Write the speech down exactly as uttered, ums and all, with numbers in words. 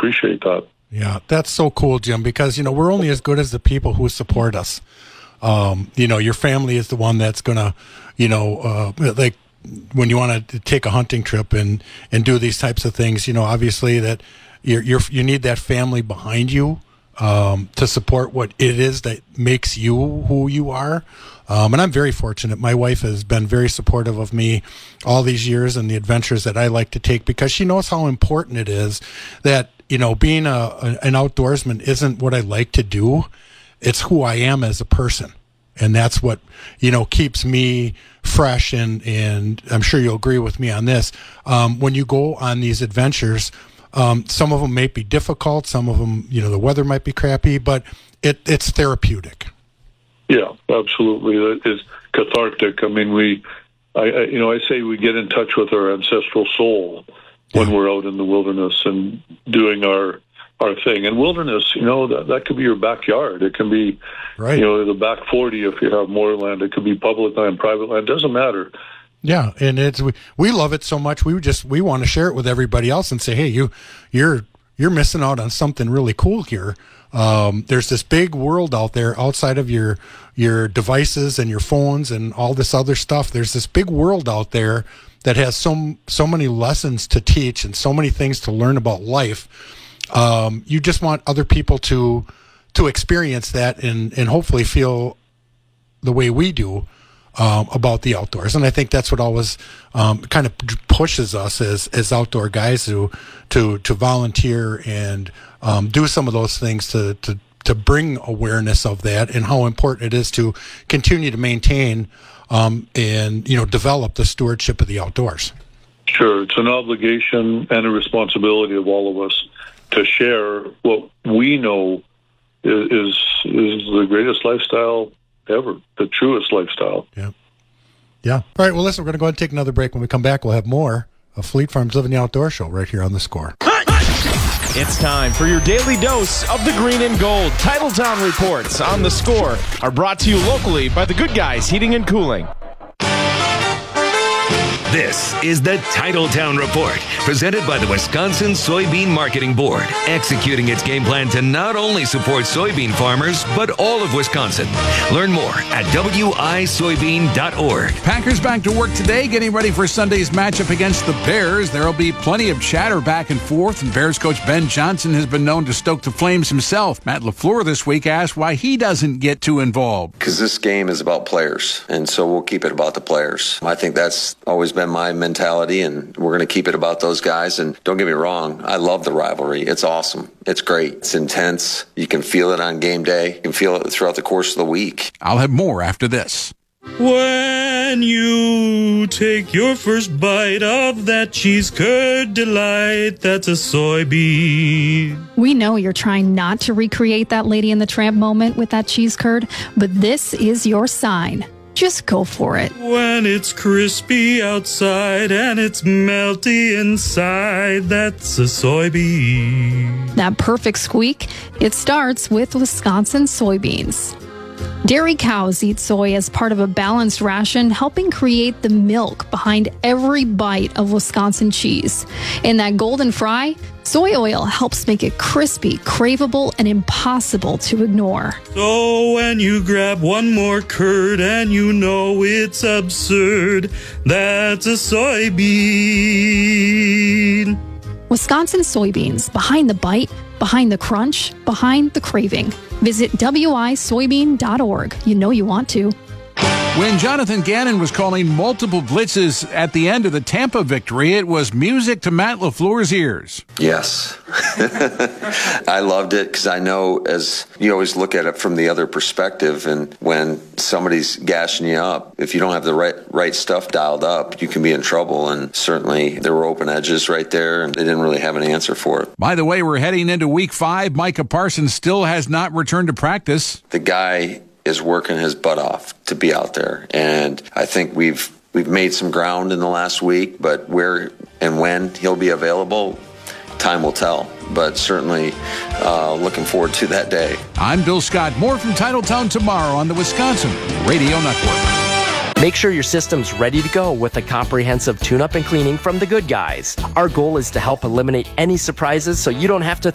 appreciate that. Yeah, that's so cool, Jim, because, you know, we're only as good as the people who support us. Um, you know, your family is the one that's going to, you know, uh, like when you want to take a hunting trip and, and do these types of things, you know, obviously that you're, you're, you need that family behind you um, to support what it is that makes you who you are. Um, and I'm very fortunate. My wife has been very supportive of me all these years and the adventures that I like to take, because she knows how important it is that, you know, being a, a an outdoorsman isn't what I like to do. It's who I am as a person. And that's what, you know, keeps me fresh. And, and I'm sure you'll agree with me on this. Um, when you go on these adventures, um, some of them may be difficult. Some of them, you know, the weather might be crappy, but it, it's therapeutic. Yeah, absolutely. It is cathartic. I mean, we, I, I, you know, I say we get in touch with our ancestral soul when yeah. we're out in the wilderness and doing our our thing. And wilderness, you know, that, that could be your backyard. It can be, right. you know, the back forty if you have more land. It could be public land, private land. It doesn't matter. Yeah, and it's we, we love it so much. We just we want to share it with everybody else and say, hey, you you're you're missing out on something really cool here. Um, there's this big world out there outside of your your devices and your phones and all this other stuff. There's this big world out there that has so so many lessons to teach and so many things to learn about life. Um, you just want other people to to experience that and and hopefully feel the way we do um, about the outdoors. And I think that's what always um, kind of pushes us as as outdoor guys to to to volunteer and um, do some of those things to to to bring awareness of that and how important it is to continue to maintain um, and, you know, develop the stewardship of the outdoors. Sure. It's an obligation and a responsibility of all of us to share what we know is, is, is the greatest lifestyle ever, the truest lifestyle. Yeah. Yeah. All right. Well, listen, we're going to go ahead and take another break. When we come back, we'll have more of Fleet Farm's Living the Outdoor Show right here on The Score. It's time for your daily dose of the green and gold. Titletown reports on The Score are brought to you locally by the Good Guys Heating and Cooling. This is the Titletown Report, presented by the Wisconsin Soybean Marketing Board, executing its game plan to not only support soybean farmers, but all of Wisconsin. Learn more at W I soybean dot org. Packers back to work today, getting ready for Sunday's matchup against the Bears. There will be plenty of chatter back and forth, and Bears coach Ben Johnson has been known to stoke the flames himself. Matt LaFleur this week asked why he doesn't get too involved. Because this game is about players, and so we'll keep it about the players. I think that's always been my mentality, and we're going to keep it about those guys. And don't get me wrong, I love the rivalry. It's awesome. It's great. It's intense. You can feel it on game day. You can feel it throughout the course of the week. I'll have more after this. When you take your first bite of that cheese curd delight, that's a soybean. We know you're trying not to recreate that Lady and the Tramp moment with that cheese curd, but this is your sign. Just go for it. When it's crispy outside and it's melty inside, that's a soybean. That perfect squeak, it starts with Wisconsin soybeans. Dairy cows eat soy as part of a balanced ration, helping create the milk behind every bite of Wisconsin cheese. In that golden fry, soy oil helps make it crispy, craveable, and impossible to ignore. So when you grab one more curd and you know it's absurd, that's a soybean. Wisconsin soybeans, behind the bite, behind the crunch, behind the craving. Visit W I soybean dot org. You know you want to. When Jonathan Gannon was calling multiple blitzes at the end of the Tampa victory, it was music to Matt LaFleur's ears. Yes. I loved it because I know, as you always look at it from the other perspective, and when somebody's gashing you up, if you don't have the right right stuff dialed up, you can be in trouble. And certainly there were open edges right there, and they didn't really have an answer for it. By the way, we're heading into week five. Micah Parsons still has not returned to practice. The guy is working his butt off to be out there. And I think we've we've made some ground in the last week, but where and when he'll be available, time will tell. But certainly uh, looking forward to that day. I'm Bill Scott. More from Titletown tomorrow on the Wisconsin Radio Network. Make sure your system's ready to go with a comprehensive tune-up and cleaning from the Good Guys. Our goal is to help eliminate any surprises so you don't have to